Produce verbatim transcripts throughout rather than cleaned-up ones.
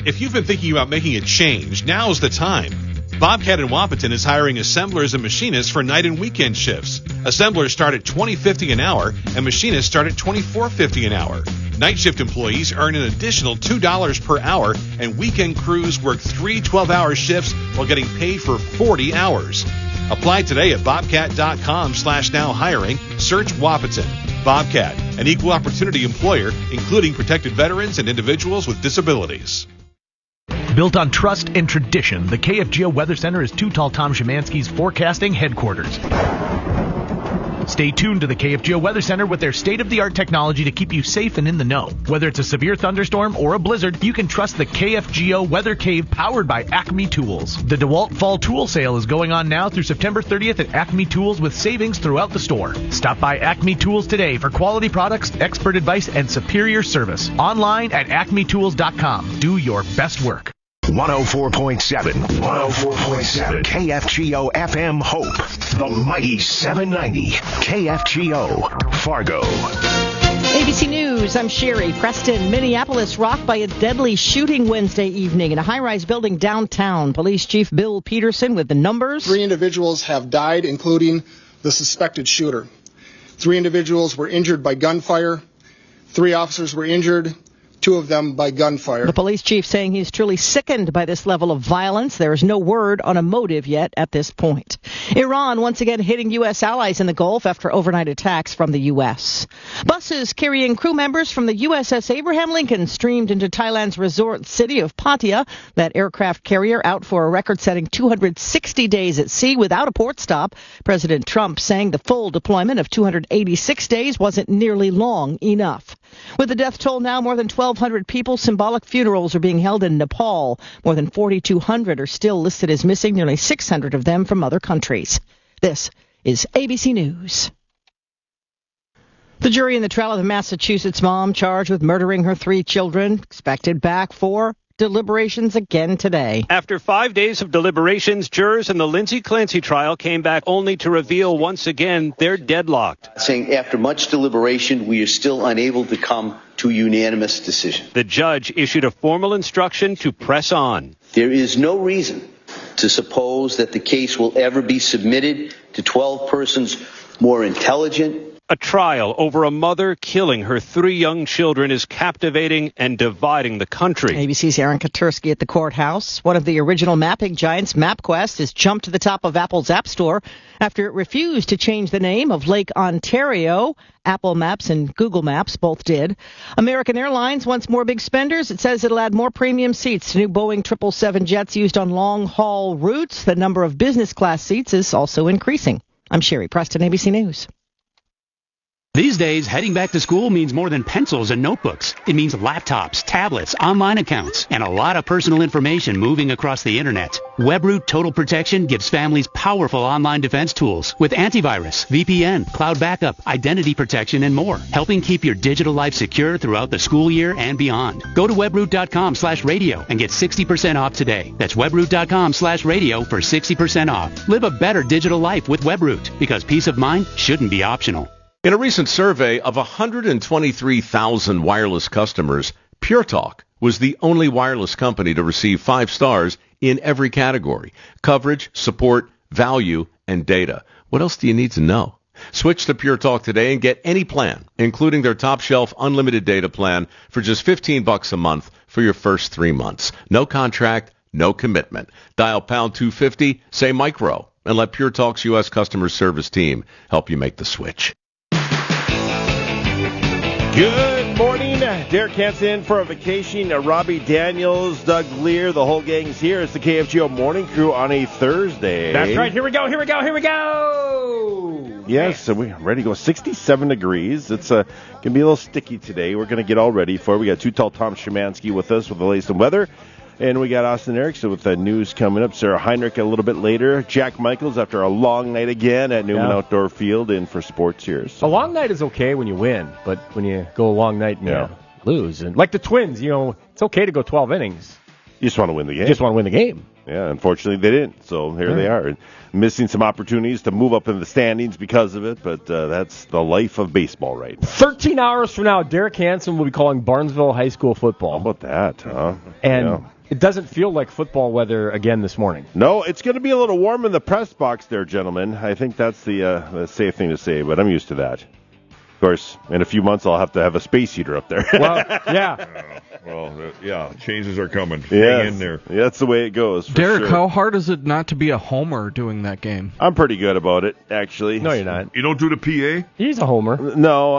If you've been thinking about making a change, now's the time. Bobcat in Wapaton is hiring assemblers and machinists for night and weekend shifts. Assemblers start at twenty dollars and fifty cents an hour, and machinists start at twenty-four dollars and fifty cents an hour. Night shift employees earn an additional two dollars per hour, and weekend crews work three twelve-hour shifts while getting paid for forty hours. Apply today at bobcat.com slash now hiring. Search Wapaton. Bobcat, an equal opportunity employer, including protected veterans and individuals with disabilities. Built on trust and tradition, the K F G O Weather Center is Too Tall Tom Szymanski's forecasting headquarters. Stay tuned to the K F G O Weather Center with their state-of-the-art technology to keep you safe and in the know. Whether it's a severe thunderstorm or a blizzard, you can trust the K F G O Weather Cave powered by Acme Tools. The DeWalt Fall Tool Sale is going on now through September thirtieth at Acme Tools with savings throughout the store. Stop by Acme Tools today for quality products, expert advice, and superior service. Online at acme tools dot com. Do your best work. one oh four point seven. one oh four point seven. K F G O F M Hope. The mighty seven ninety. K F G O Fargo. A B C News, I'm Sherry. Preston, Minneapolis rocked by a deadly shooting Wednesday evening in a high-rise building downtown. Police Chief Bill Peterson with the numbers. Three individuals have died, including the suspected shooter. Three individuals were injured by gunfire. Three officers were injured. Two of them by gunfire. The police chief saying he's truly sickened by this level of violence. There is no word on a motive yet at this point. Iran once again hitting U S allies in the Gulf after overnight attacks from the U S. Buses carrying crew members from the U S S Abraham Lincoln streamed into Thailand's resort city of Pattaya. That aircraft carrier out for a record-setting two hundred sixty days at sea without a port stop. President Trump saying the full deployment of two hundred eighty-six days wasn't nearly long enough. With the death toll now more than twelve hundred people, symbolic funerals are being held in Nepal. More than forty-two hundred are still listed as missing, nearly six hundred of them from other countries. This is A B C News. The jury in the trial of the Massachusetts mom charged with murdering her three children expected back for deliberations again today. After five days of deliberations, jurors in the Lindsay Clancy trial came back only to reveal once again they're deadlocked. Saying after much deliberation, we are still unable to come to a unanimous decision. The judge issued a formal instruction to press on. There is no reason to suppose that the case will ever be submitted to twelve persons more intelligent. A trial over a mother killing her three young children is captivating and dividing the country. A B C's Aaron Katursky at the courthouse. One of the original mapping giants, MapQuest, has jumped to the top of Apple's App Store after it refused to change the name of Lake Ontario. Apple Maps and Google Maps both did. American Airlines wants more big spenders. It says it'll add more premium seats to new Boeing triple seven jets used on long-haul routes. The number of business class seats is also increasing. I'm Sherry Preston, A B C News. These days, heading back to school means more than pencils and notebooks. It means laptops, tablets, online accounts, and a lot of personal information moving across the internet. WebRoot Total Protection gives families powerful online defense tools with antivirus, V P N, cloud backup, identity protection, and more, helping keep your digital life secure throughout the school year and beyond. Go to webroot.com slash radio and get sixty percent off today. That's webroot.com slash radio for sixty percent off. Live a better digital life with WebRoot, because peace of mind shouldn't be optional. In a recent survey of one hundred twenty-three thousand wireless customers, Pure Talk was the only wireless company to receive five stars in every category: coverage, support, value, and data. What else do you need to know? Switch to Pure Talk today and get any plan, including their top shelf unlimited data plan, for just fifteen bucks a month for your first three months. No contract, no commitment. Dial pound two fifty, say micro, and let Pure Talk's U S customer service team help you make the switch. Good morning. Derek Hansen for a vacation. Uh, Robbie Daniels, Doug Lear, the whole gang's here. It's the K F G O Morning Crew on a Thursday. That's right. Here we go. Here we go. Here we go. Yes, so we're ready to go. sixty-seven degrees. It's uh, going to be a little sticky today. We're going to get all ready for it. We got Too Tall Tom Szymanski with us with the latest weather. And we got Austin Erickson with the news coming up. Sarah Heinrich a little bit later. Jack Michaels after a long night again at Newman yeah. Outdoor Field in for sports here. So. A long night is okay when you win, but when you go a long night and yeah. you lose, and like the Twins, you know, it's okay to go twelve innings. You just want to win the game. You just want to win the game. Yeah, unfortunately they didn't. So here Yeah. they are, missing some opportunities to move up in the standings because of it. But uh, that's the life of baseball right now. thirteen hours from now, Derek Hansen will be calling Barnesville High School football. How about that, huh? And Yeah. it doesn't feel like football weather again this morning. No, it's going to be a little warm in the press box there, gentlemen. I think that's the, uh, the safe thing to say, but I'm used to that. Of course, in a few months I'll have to have a space heater up there. Well, yeah. Well, uh, yeah, changes are coming. Yes. Hang in there. Yeah, that's the way it goes. For Derek, sure. how hard is it not to be a homer doing that game? I'm pretty good about it, actually. No, you're not. You don't do the P A? He's a homer. No,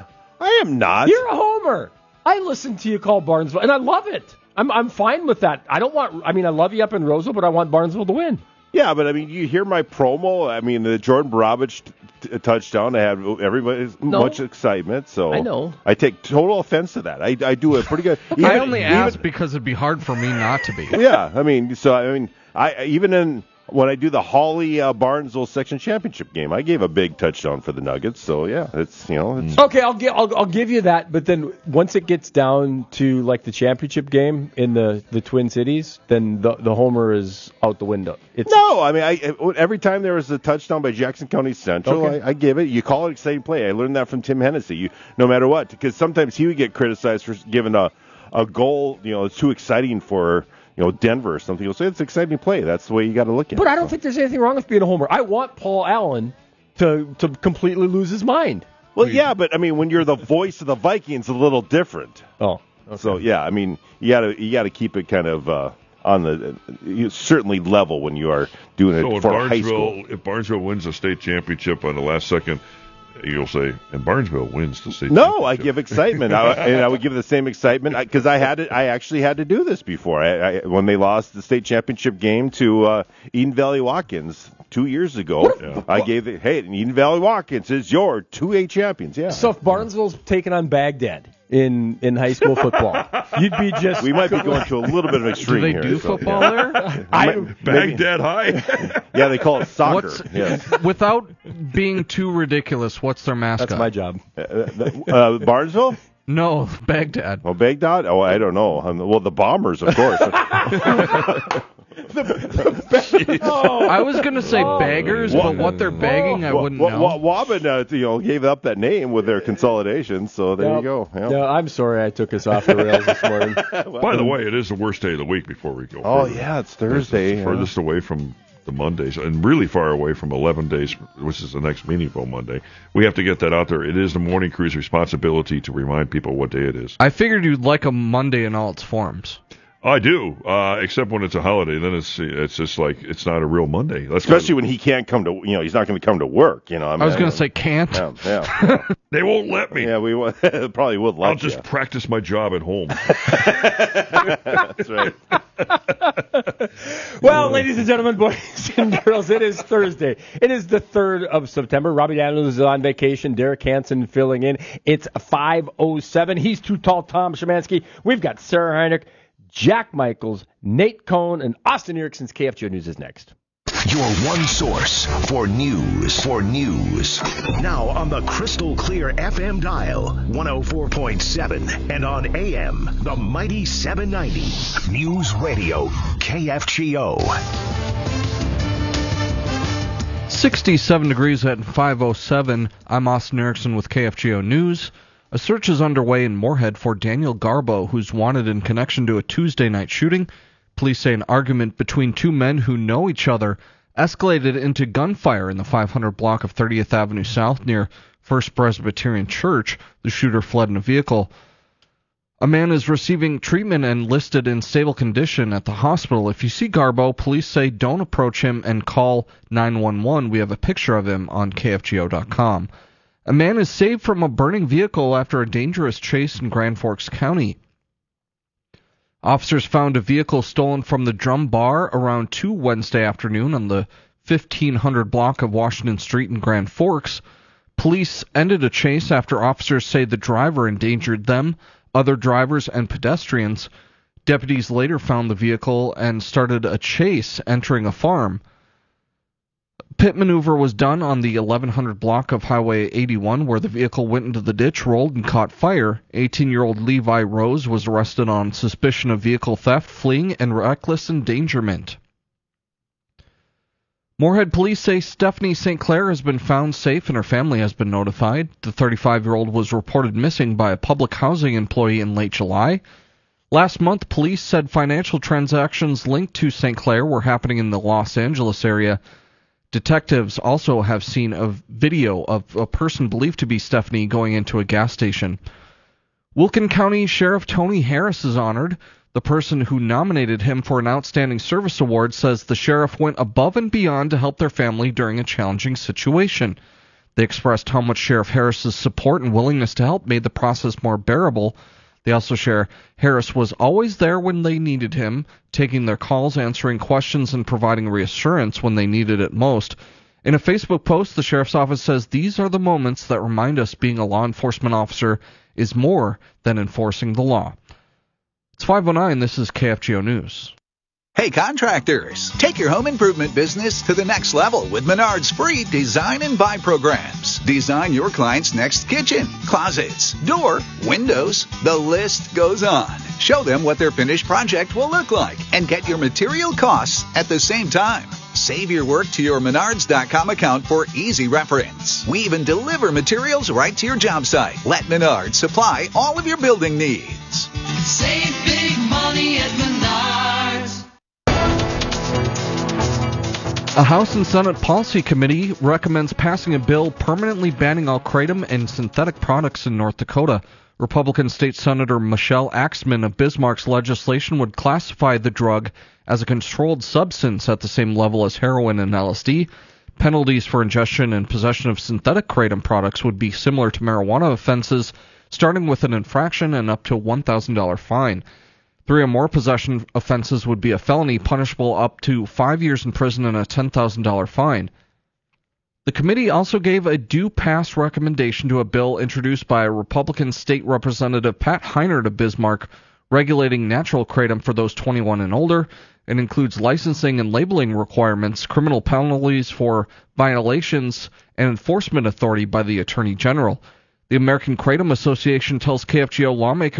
I am not. You're a homer. I listen to you call Barnesville, and I love it. I'm I'm fine with that. I don't want. I mean, I love you up in Roseville, but I want Barnesville to win. Yeah, but I mean, you hear my promo. I mean, the Jordan Barabich t- touchdown. I had everybody's No. much excitement. So I know. I take total offense to that. I, I do a pretty good. I even- only even- asked because it'd be hard for me not to be. Yeah, I mean, so I mean, I even in when I do the Hawley uh, Barnesville section championship game, I gave a big touchdown for the Nuggets. So yeah, it's you know, it's, Okay, I'll give I'll, I'll give you that. But then once it gets down to like the championship game in the, the Twin Cities, then the the homer is out the window. It's no, I mean, I every time there was a touchdown by Jackson County Central, Okay. I, I give it. You call it exciting play. I learned that from Tim Hennessy. You no matter what, because sometimes he would get criticized for giving a a goal. You know, it's too exciting for. You know, Denver or something. You'll say it's an exciting play. That's the way you got to look at But it. I don't think there's anything wrong with being a homer. I want Paul Allen to to completely lose his mind. Well, yeah, but I mean, when you're the voice of the Vikings, a little different. Oh, okay. So yeah, I mean, you got to you got to keep it kind of uh, on the uh, certainly level when you are doing So it if for high school. Barnesville, if Barnesville wins the state championship on the last second, you'll say, and Barnesville wins the state championship. No, I give excitement, I, and I would give the same excitement because I had it. I actually had to do this before. I, I, when they lost the state championship game to uh, Eden Valley Watkins two years ago, Yeah. I gave it. Hey, Eden Valley Watkins is your two A champions. Yeah. So if Barnesville's taking on Baghdad in, in high school football, you'd be just. We might be going to a little bit of extreme Do they here. do so, football yeah. there? I, Baghdad High. Yeah, they call it soccer. What's, Yes. Without being too ridiculous, what's their mascot? that's my job. Uh, uh, Barnesville? No, Baghdad. Well, Baghdad? Oh, I don't know. Um, Well, the Bombers, of course. Oh, I was going to say baggers, but what they're bagging, I wouldn't Wa- know. Wa- Wobbin, uh, you know, gave up that name with their consolidation, so there Yep. you go. Yeah. No, I'm sorry I took us off the rails this morning. By the way, it is the worst day of the week before we go. Oh, further. yeah, it's Thursday. It's yeah. furthest away from the Mondays, and really far away from eleven days, which is the next meaningful Monday. We have to get that out there. It is the morning crew's responsibility to remind people what day it is. I figured you'd like a Monday in all its forms. I do, uh, except when it's a holiday. Then it's it's just like it's not a real Monday. That's Especially when he can't come to, you know, he's not going to come to work, you know. I, mean, I was going I- to say can't. Yeah, yeah. they won't let me. Yeah, we wa- probably would let I'll just you. practice my job at home. That's right. Well, ladies and gentlemen, boys and girls, it is Thursday. It is the third of September. Robbie Daniels is on vacation. Derek Hansen filling in. It's five oh seven. He's too tall, Tom Szymanski. We've got Sarah Heinrich, Jack Michaels, Nate Cohn, and Austin Erickson's K F G O News is next. Your one source for news. For news. Now on the crystal clear F M dial, one oh four point seven, and on A M, the mighty seven ninety. News Radio, K F G O. sixty-seven degrees at five oh seven. I'm Austin Erickson with K F G O News. A search is underway in Moorhead for Daniel Garbo, who's wanted in connection to a Tuesday night shooting. Police say an argument between two men who know each other escalated into gunfire in the five hundred block of thirtieth Avenue South near First Presbyterian Church. The shooter fled in a vehicle. A man is receiving treatment and listed in stable condition at the hospital. If you see Garbo, police say don't approach him and call nine one one. We have a picture of him on K F G O dot com. A man is saved from a burning vehicle after a dangerous chase in Grand Forks County. Officers found a vehicle stolen from the Drum Bar around two Wednesday afternoon on the fifteen hundred block of Washington Street in Grand Forks. Police ended a chase after officers say the driver endangered them, other drivers, and pedestrians. Deputies later found the vehicle and started a chase entering a farm. Pit maneuver was done on the eleven hundred block of Highway eighty-one, where the vehicle went into the ditch, rolled, and caught fire. eighteen-year-old Levi Rose was arrested on suspicion of vehicle theft, fleeing, and reckless endangerment. Moorhead police say Stephanie Saint Clair has been found safe and her family has been notified. The thirty-five-year-old was reported missing by a public housing employee in late July. Last month, police said financial transactions linked to Saint Clair were happening in the Los Angeles area. Detectives also have seen a video of a person believed to be Stephanie going into a gas station. Wilkin County Sheriff Tony Harris is honored. The person who nominated him for an Outstanding Service Award says the sheriff went above and beyond to help their family during a challenging situation. They expressed how much Sheriff Harris's support and willingness to help made the process more bearable. They also share Harris was always there when they needed him, taking their calls, answering questions, and providing reassurance when they needed it most. In a Facebook post, the sheriff's office says these are the moments that remind us being a law enforcement officer is more than enforcing the law. It's five oh nine. This is K F G O News. Hey contractors, take your home improvement business to the next level with Menard's free Design and Buy programs. Design your client's next kitchen, closets, door, windows, the list goes on. Show them what their finished project will look like and get your material costs at the same time. Save your work to your Menards dot com account for easy reference. We even deliver materials right to your job site. Let Menards supply all of your building needs. Save big money at Menards. A House and Senate Policy Committee recommends passing a bill permanently banning all kratom and synthetic products in North Dakota. Republican State Senator Michelle Axman of Bismarck's legislation would classify the drug as a controlled substance at the same level as heroin and L S D. Penalties for ingestion and possession of synthetic kratom products would be similar to marijuana offenses, starting with an infraction and up to a one thousand dollars fine. Three or more possession offenses would be a felony, punishable up to five years in prison and a ten thousand dollars fine. The committee also gave a due-pass recommendation to a bill introduced by Republican State Representative Pat Heinert of Bismarck regulating natural kratom for those twenty-one and older. It includes licensing and labeling requirements, criminal penalties for violations, and enforcement authority by the Attorney General. The American Kratom Association tells K F G O lawmakers